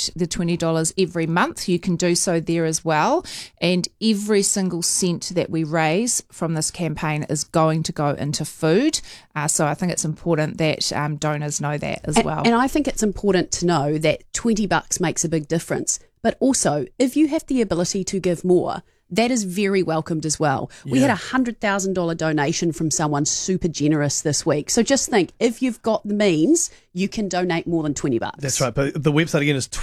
donate the $20 every month, you can do so there as well. And every single cent that we raise from this campaign is going to go into food. So I think it's important that donors know that as well. And I think it's important to know that $20 makes a big difference. But also, if you have the ability to give more, that is very welcomed as well. Yeah. We had a $100,000 donation from someone super generous this week. So just think, if you've got the means, you can donate more than $20. That's right. But the website again is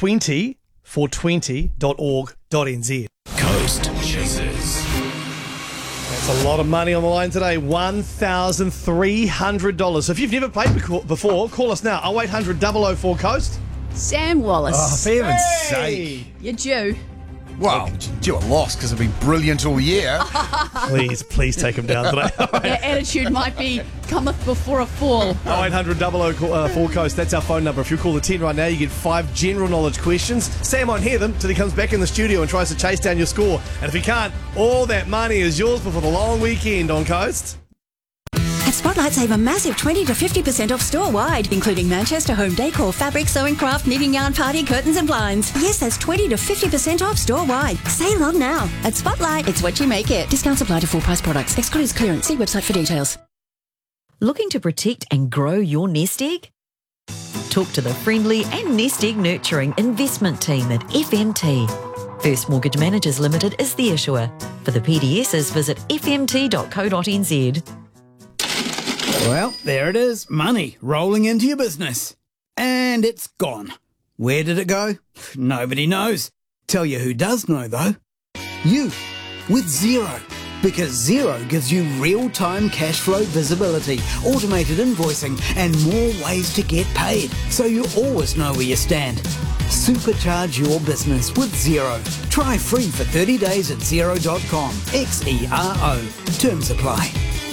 20for20.org.nz. Coast Chasers. That's a lot of money on the line today. $1,300. So if you've never played before, call us now. 0800 004 Coast. Sam Wallace. Oh, for heaven's sake. You're due. Well, due a loss because I've been brilliant all year. Please take him down today. That attitude might be cometh before a fall. 0800 004 Coast. That's our phone number. If you call the 10 right now, you get 5 general knowledge questions. Sam won't hear them till he comes back in the studio and tries to chase down your score. And if he can't, all that money is yours before the long weekend on Coast. At Spotlight, save a massive 20 to 50% off store-wide, including Manchester home decor, fabric, sewing craft, knitting yarn, party, curtains and blinds. Yes, that's 20 to 50% off store-wide. Save on now. At Spotlight, it's what you make it. Discounts apply to full-price products. Excludes clearance. See website for details. Looking to protect and grow your nest egg? Talk to the friendly and nest egg nurturing investment team at FMT. First Mortgage Managers Limited is the issuer. For the PDSs, visit fmt.co.nz. Well, there it is. Money rolling into your business. And it's gone. Where did it go? Nobody knows. Tell you who does know, though. You, with Xero. Because Xero gives you real-time cash flow visibility, automated invoicing, and more ways to get paid. So you always know where you stand. Supercharge your business with Xero. Try free for 30 days at Xero.com. XERO. Terms apply.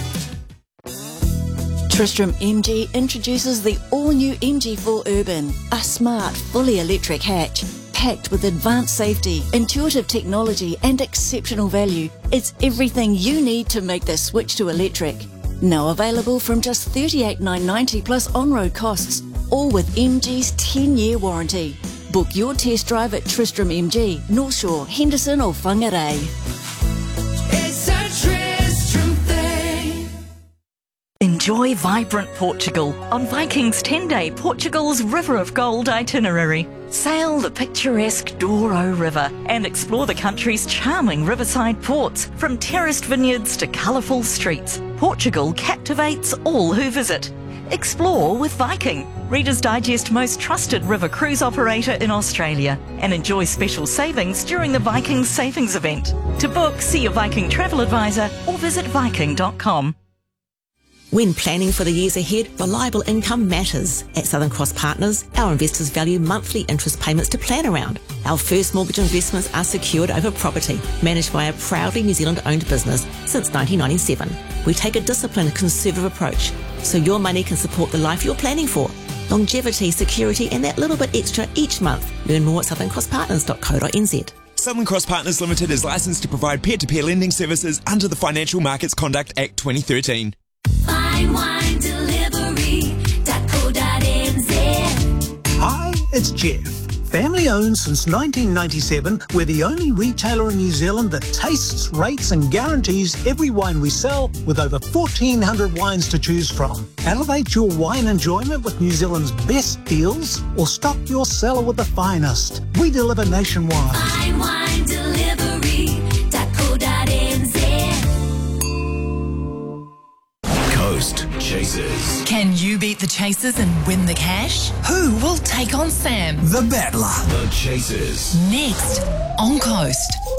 Tristram MG introduces the all-new MG4 Urban, a smart, fully electric hatch. Packed with advanced safety, intuitive technology and exceptional value. It's everything you need to make the switch to electric. Now available from just $38,990 plus on-road costs, all with MG's 10-year warranty. Book your test drive at Tristram MG, North Shore, Henderson or Whangarei. It's a Tristram thing. Enjoy vibrant Portugal on Viking's 10-day Portugal's River of Gold itinerary. Sail the picturesque Douro River and explore the country's charming riverside ports, from terraced vineyards to colourful streets. Portugal captivates all who visit. Explore with Viking, Reader's Digest most trusted river cruise operator in Australia, and enjoy special savings during the Viking Savings event. To book, see your Viking travel advisor or visit viking.com. When planning for the years ahead, reliable income matters. At Southern Cross Partners, our investors value monthly interest payments to plan around. Our first mortgage investments are secured over property, managed by a proudly New Zealand-owned business since 1997. We take a disciplined, conservative approach, so your money can support the life you're planning for. Longevity, security, and that little bit extra each month. Learn more at southerncrosspartners.co.nz. Southern Cross Partners Limited is licensed to provide peer-to-peer lending services under the Financial Markets Conduct Act 2013. Hi, it's Jeff. Family owned since 1997, we're the only retailer in New Zealand that tastes, rates and guarantees every wine we sell, with over 1,400 wines to choose from. Elevate your wine enjoyment with New Zealand's best deals, or stock your cellar with the finest. We deliver nationwide. Coast Chasers. Can you beat the Chasers and win the cash? Who will take on Sam? The Battler. The Chasers. Next on Coast.